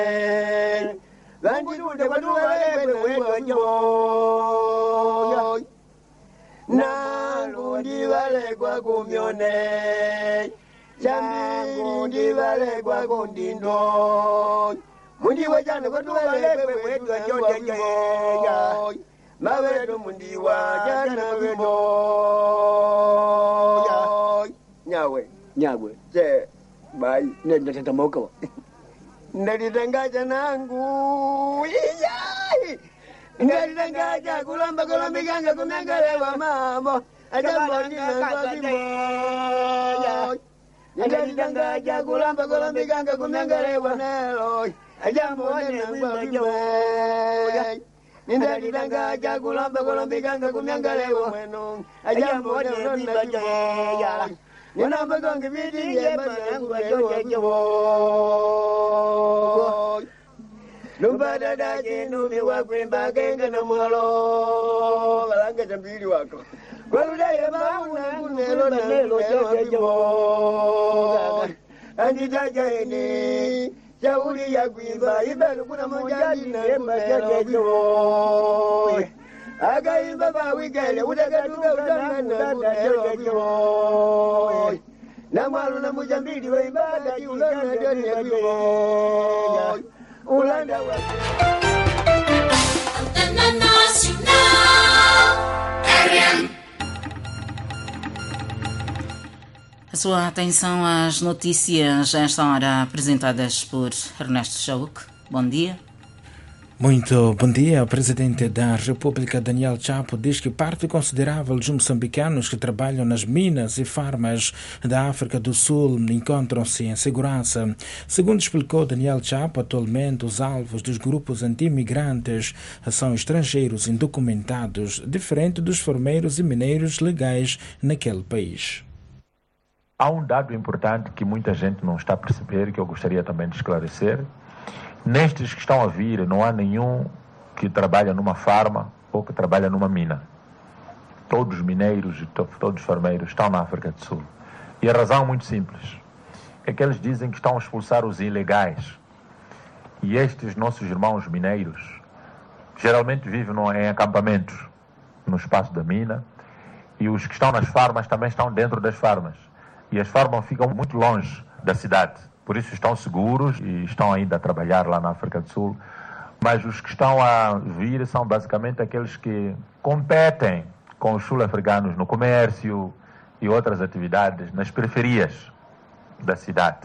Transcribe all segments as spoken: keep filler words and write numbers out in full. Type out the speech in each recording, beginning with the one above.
Vandirude kwanuwele wegonyo nangu ndivale kwa kumyone nangu ndivale kwa kundindo mundiwe jana kwanuwele wegonyo mawetu mundiwa jana wemo nyawe Nyagwe. je bai Nenda tata moka. ndalitangaja nangu iyai ndalitangaja kulamba kulambikanga kumyangalewa mambo ajambondinazazimo ndalitangaja kulamba kulambikanga kumyangalewa nelo ajambonenangwavimo ndalitangaja kulamba kulambikanga kumyangalewa mweno ajambonenangwavimo Nina magongi vidi yema nangu ajojo. Numbada daji numi wakwimba genga na mwalo. Walanga jambili wako. Waluda yema unangu nelo na nelo jojo. Andi daja ene. Shauri ya kuimba ibelu kuna mojadi na yema jojo. Aga imba ba wigele udega duga udanga na jojo. Na mwalu na mujambili wa ibada ki ulana doni ya biyo. Ulanda wa Antena Nacional R M. A sua atenção às notícias a esta hora apresentadas por Ernesto Chauk. Bom dia. Muito bom dia. O presidente da República, Daniel Chapo, diz que parte considerável dos moçambicanos que trabalham nas minas e farmas da África do Sul encontram-se em segurança. Segundo explicou Daniel Chapo, atualmente os alvos dos grupos anti-imigrantes são estrangeiros indocumentados, diferente dos formeiros e mineiros legais naquele país. Há um dado importante que muita gente não está a perceber, que eu gostaria também de esclarecer. Nestes que estão a vir, não há nenhum que trabalha numa farma ou que trabalha numa mina. Todos os mineiros e to- todos os farmeiros estão na África do Sul. E a razão é muito simples. É que eles dizem que estão a expulsar os ilegais. E estes nossos irmãos mineiros geralmente vivem no- em acampamentos no espaço da mina. E os que estão nas farmas também estão dentro das farmas. E as farmas ficam muito longe da cidade. Por isso estão seguros e estão ainda a trabalhar lá na África do Sul. Mas os que estão a vir são basicamente aqueles que competem com os sul-africanos no comércio e outras atividades nas periferias da cidade.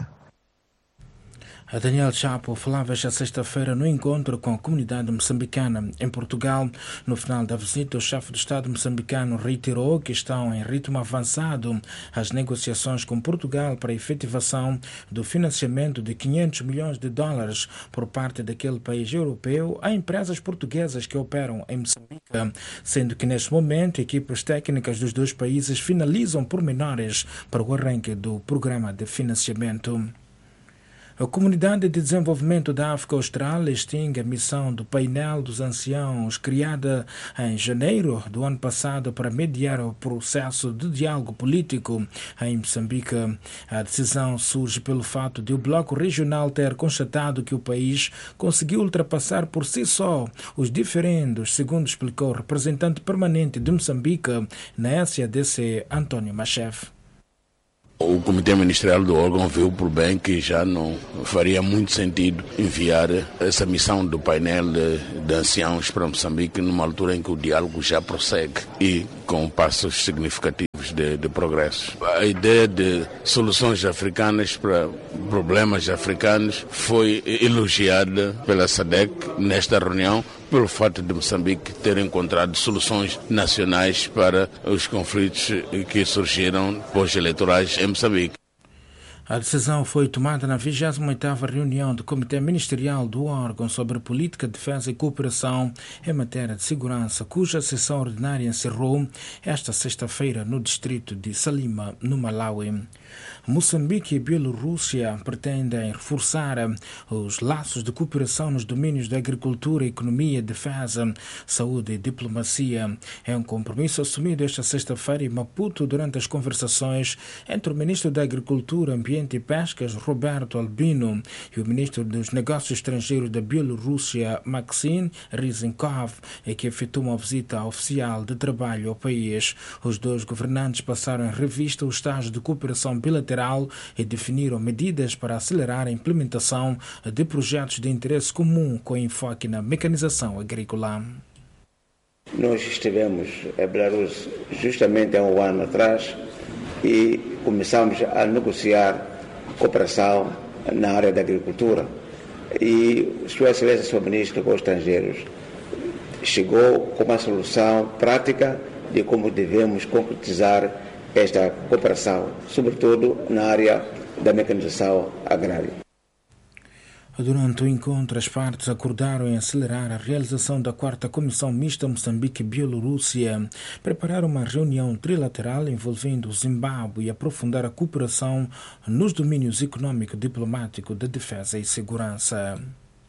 A Daniel Chapo falava esta sexta-feira no encontro com a comunidade moçambicana em Portugal. No final da visita, o chefe do Estado moçambicano reiterou que estão em ritmo avançado as negociações com Portugal para a efetivação do financiamento de quinhentos milhões de dólares por parte daquele país europeu a empresas portuguesas que operam em Moçambique, sendo que neste momento equipes técnicas dos dois países finalizam pormenores para o arranque do programa de financiamento. A Comunidade de Desenvolvimento da África Austral extingue a missão do Painel dos Anciãos, criada em janeiro do ano passado para mediar o processo de diálogo político em Moçambique. A decisão surge pelo fato de o Bloco Regional ter constatado que o país conseguiu ultrapassar por si só os diferendos, segundo explicou o representante permanente de Moçambique na S A D C, António Machef. O Comitê Ministerial do órgão viu por bem que já não faria muito sentido enviar essa missão do painel de, de anciãos para Moçambique numa altura em que o diálogo já prossegue e com passos significativos de, de progresso. A ideia de soluções africanas para problemas africanos foi elogiada pela S A D C nesta reunião, pelo fato de Moçambique ter encontrado soluções nacionais para os conflitos que surgiram pós-eleitorais em Moçambique. A decisão foi tomada na vigésima oitava reunião do Comitê Ministerial do órgão sobre Política, Defesa e Cooperação em matéria de segurança, cuja sessão ordinária encerrou esta sexta-feira no distrito de Salima, no Malawi. Moçambique e Bielorrússia pretendem reforçar os laços de cooperação nos domínios da agricultura, economia, defesa, saúde e diplomacia. É um compromisso assumido esta sexta-feira em Maputo durante as conversações entre o ministro da Agricultura, Ambiente Ambiente e Pescas, Roberto Albino, e o ministro dos Negócios Estrangeiros da Bielorrússia, Maxim Ryzhenkov, é que efetuou uma visita oficial de trabalho ao país. Os dois governantes passaram em revista o estágio de cooperação bilateral e definiram medidas para acelerar a implementação de projetos de interesse comum com enfoque na mecanização agrícola. Nós estivemos em Belarus justamente há um ano atrás e começamos a negociar cooperação na área da agricultura. E Sua Excelência, Senhor Ministro dos Estrangeiros, chegou com uma solução prática de como devemos concretizar esta cooperação, sobretudo na área da mecanização agrária. Durante o encontro, as partes acordaram em acelerar a realização da quarta Comissão Mista Moçambique-Bielorrússia, preparar uma reunião trilateral envolvendo o Zimbábue e aprofundar a cooperação nos domínios econômico, diplomático, de defesa e segurança.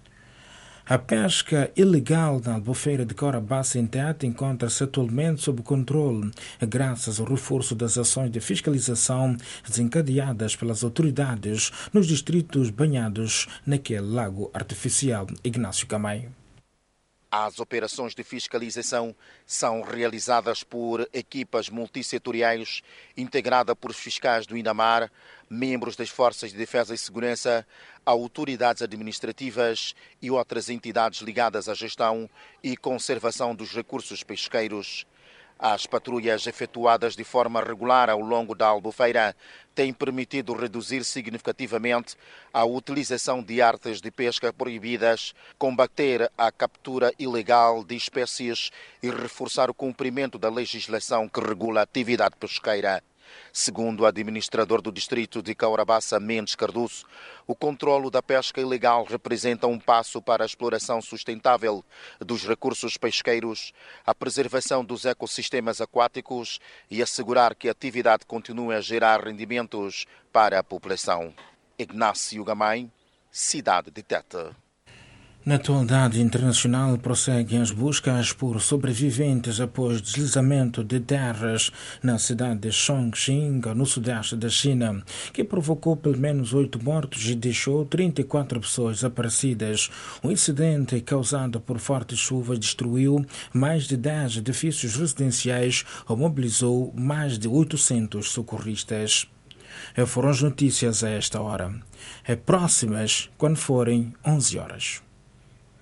A pesca ilegal na albufeira de Corabaça em Tete encontra-se atualmente sob controle, graças ao reforço das ações de fiscalização desencadeadas pelas autoridades nos distritos banhados naquele lago artificial. Ignácio Camay. As operações de fiscalização são realizadas por equipas multissetoriais integradas por fiscais do INAMAR, membros das Forças de Defesa e Segurança, autoridades administrativas e outras entidades ligadas à gestão e conservação dos recursos pesqueiros. As patrulhas efetuadas de forma regular ao longo da albufeira têm permitido reduzir significativamente a utilização de artes de pesca proibidas, combater a captura ilegal de espécies e reforçar o cumprimento da legislação que regula a atividade pesqueira. Segundo o administrador do distrito de Caurabaça, Mendes Cardoso, o controlo da pesca ilegal representa um passo para a exploração sustentável dos recursos pesqueiros, a preservação dos ecossistemas aquáticos e assegurar que a atividade continue a gerar rendimentos para a população. Ignácio Gamay, cidade de Tete. Na atualidade internacional, prosseguem as buscas por sobreviventes após deslizamento de terras na cidade de Chongqing, no sudeste da China, que provocou pelo menos oito mortos e deixou trinta e quatro pessoas desaparecidas. O incidente, causado por fortes chuvas, destruiu mais de dez edifícios residenciais e mobilizou mais de oitocentos socorristas. Foram as notícias a esta hora. É próximas quando forem onze horas.